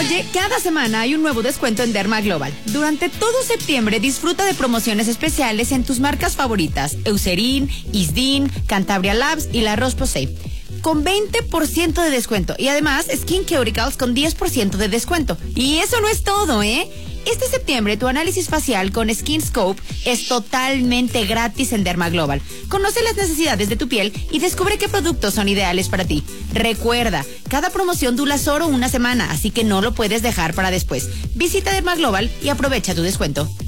Oye, cada semana hay un nuevo descuento en Derma Global. Durante todo septiembre disfruta de promociones especiales en tus marcas favoritas: Eucerin, Isdin, Cantabria Labs y La Roche-Posay, con 20% de descuento. Y además, Skin Ceuticals con 10% de descuento. Y eso no es todo, ¿eh? Este septiembre tu análisis facial con Skin Scope es totalmente gratis en Derma Global. Conoce las necesidades de tu piel y descubre qué productos son ideales para ti. Recuerda, cada promoción dura solo una semana, así que no lo puedes dejar para después. Visita Derma Global y aprovecha tu descuento.